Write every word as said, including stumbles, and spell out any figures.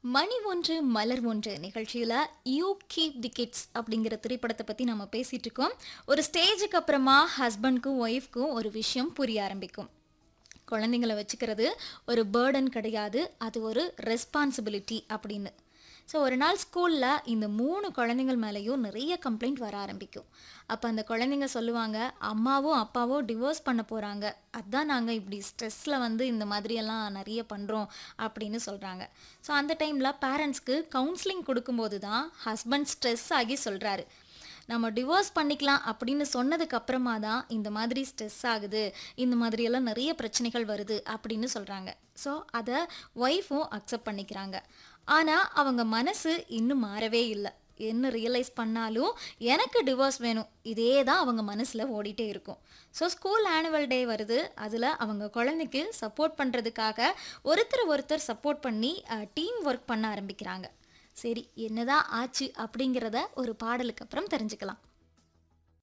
மணி ஒன்று மலர் ஒன்று நிகழ்ச்சியில் யூ கீப் தி கிட்ஸ் அப்படிங்கிற திரைப்படத்தை பற்றி நம்ம பேசிகிட்டு இருக்கோம். ஒரு ஸ்டேஜுக்கு அப்புறமா ஹஸ்பண்ட்க்கும் ஒய்ஃப்க்கும் ஒரு விஷயம் புரிய ஆரம்பிக்கும். குழந்தைங்கள வச்சுக்கிறது ஒரு பேர்டன் கிடையாது, அது ஒரு ரெஸ்பான்சிபிலிட்டி அப்படின்னு. ஸோ ஒரு நாள் ஸ்கூலில் இந்த மூணு குழந்தைங்கள் மேலேயும் நிறைய கம்ப்ளைண்ட் வர ஆரம்பிக்கும். அப்போ அந்த குழந்தைங்க சொல்லுவாங்க, அம்மாவும் அப்பாவும் டிவோர்ஸ் பண்ண போகிறாங்க, அதான் நாங்கள் இப்படி ஸ்ட்ரெஸ்ஸில் வந்து இந்த மாதிரியெல்லாம் நிறைய பண்ணுறோம் அப்படின்னு சொல்கிறாங்க. ஸோ அந்த டைமில் பேரண்ட்ஸ்க்கு கவுன்சிலிங் கொடுக்கும்போது தான் ஹஸ்பண்ட் ஸ்ட்ரெஸ் ஆகி சொல்கிறாரு, நம்ம டிவோர்ஸ் பண்ணிக்கலாம் அப்படின்னு சொன்னதுக்கு அப்புறமா தான் இந்த மாதிரி ஸ்ட்ரெஸ் ஆகுது, இந்த மாதிரியெல்லாம் நிறைய பிரச்சனைகள் வருது அப்படின்னு சொல்கிறாங்க. ஸோ அதை ஒய்ஃபும் அக்செப்ட் பண்ணிக்கிறாங்க. ஆனால் அவங்க மனசு இன்னும் மாறவே இல்லை. என்ன ரியலைஸ் பண்ணாலும் எனக்கு டிவோர்ஸ் வேணும், இதே தான் அவங்க மனசில் ஓடிட்டே இருக்கும். ஸோ ஸ்கூல் ஆனுவல் டே வருது, அதில் அவங்க குழந்தைக்கு சப்போர்ட் பண்ணுறதுக்காக ஒருத்தர் ஒருத்தர் சப்போர்ட் பண்ணி டீம் ஒர்க் பண்ண ஆரம்பிக்கிறாங்க. சரி, என்னதான் ஆச்சு அப்படிங்கிறத ஒரு பாடலுக்கு அப்புறம் தெரிஞ்சுக்கலாம்.